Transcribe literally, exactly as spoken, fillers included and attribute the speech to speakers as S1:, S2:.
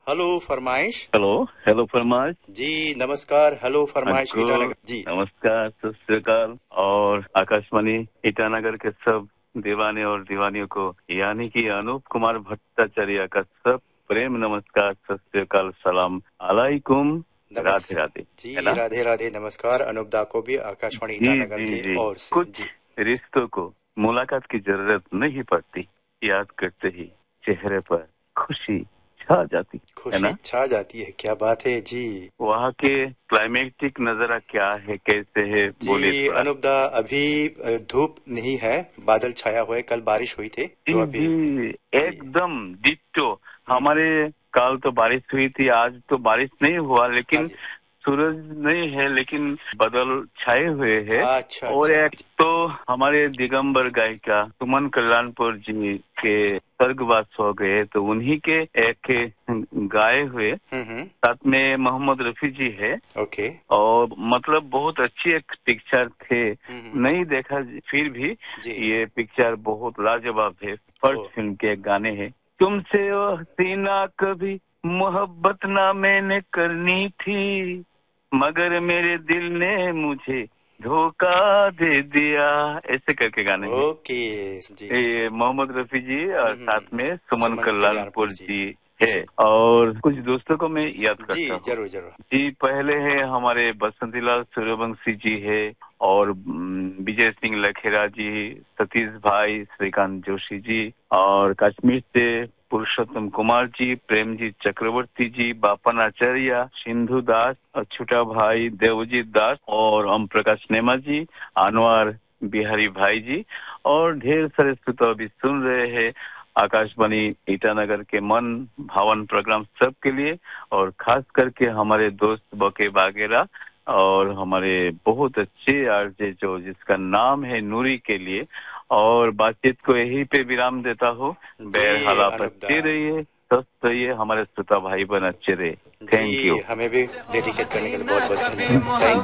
S1: Hello फरमाइश।
S2: Hello hello फरमाइश
S1: जी नमस्कार। हेलो फरमाइश
S2: आपको
S1: ईटानगर जी।
S2: नमस्कार, सत श्री अकाल। और आकाशवाणी ईटानगर के सब दीवाने और दीवानियों को यानी कि अनूप कुमार भट्टाचार्य का सब प्रेम नमस्कार, सत श्री अकाल, सलाम अलैकुम, राधे राधे।
S1: जी
S2: है ना?
S1: राधे राधे, नमस्कार अनूप दा को भी आकाशवाणी
S2: जी
S1: ईटानगर
S2: जी
S1: के
S2: जी
S1: ओर से।
S2: कुछ
S1: जी
S2: रिश्तों को मुलाकात की जरूरत नहीं पड़ती, याद करते ही चेहरे पर खुशी छा जाती है
S1: खुशी
S2: ना?
S1: छा जाती है, क्या बात है जी।
S2: वहाँ के क्लाइमेटिक नजारा क्या है, कैसे है, बोलिए
S1: जी
S2: थोड़ा।
S1: अनूप दा, अभी अ, धूप नहीं है, बादल छाया हुआ है। कल बारिश हुई थी
S2: जी
S1: तो अभी।
S2: जी
S1: जी
S2: एकदम डिट्टो।
S1: हम्म,
S2: हमारे कल तो बारिश हुई थी, आज तो बारिश नहीं हुआ,
S1: हाँ
S2: लेकिन
S1: जी।
S2: सूरज नहीं है, लेकिन बादल छाए हुए हैं।
S1: अच्छा
S2: और
S1: अच्छा।
S2: एक तो हमारे दिगंबर गायिका सुमन कल्याणपुर जी के स्वर्गवास हो गए, तो उन्हीं के एक गाए हुए,
S1: हम्म हम्म।
S2: साथ में मोहम्मद रफी जी है।
S1: ओके।
S2: और मतलब बहुत अच्छी एक पिक्चर थे,
S1: हम्म हम्म।
S2: नहीं देखा फिर भी
S1: जी।
S2: ये पिक्चर बहुत लाजवाब है।
S1: ओ
S2: फर्स्ट फिल्म के एक गाने हैं, तुमसे ओ हसीना कभी मोहब्बत ना मैंने करनी थी, मगर मेरे दिल ने मुझे धोखा दे दिया, ऐसे करके गाने हैं।
S1: ओके जी।
S2: ये मोहम्मद रफी जी और
S1: हम्म
S2: साथ
S1: हम्म।
S2: में सुमन
S1: सुमन कल्याणपुर
S2: कल्याणपुर
S1: जी।
S2: जी है।
S1: जी
S2: और कुछ दोस्तों को मैं याद
S1: जी
S2: करता हूँ।
S1: जरूर जरूर।
S2: जी पहले है हमारे बसंतीलाल सूर्यवंशी जी है, और हम्म, विजय सिंह लखेरा जी, सतीश भाई, श्रीकांत जोशी जी, और कश्मीर से पुरुषोत्तम कुमार जी, प्रेमजीत चक्रवर्ती जी, बापन आचार्य, सिंधु दास, और छोटा भाई देवजीत दास, और ओम प्रकाश नेमा जी, अनवर बिहारी भाई जी, और ढेर सारे श्रोता अभी सुन रहे हैं आकाशवाणी ईटानगर के मन भावन प्रोग्राम सबके लिए, और खास करके हमारे दोस्त बके बागेरा और हमारे बहुत अच्छे आरजे जो जिसका नाम है नूरी के लिए। और बातचीत को यहीं पे विराम देता हूँ।
S1: जी
S2: बहरहाल आप
S1: अनूप दा।
S2: अच्छे रहिए, स्वस्थ रहिए, हमारे श्रोता भाई बहन अच्छे रहे। Thank
S1: ji
S2: you.
S1: हमें भी डेडिकेट करने के लिए बहुत बहुत धन्यवाद। थैंक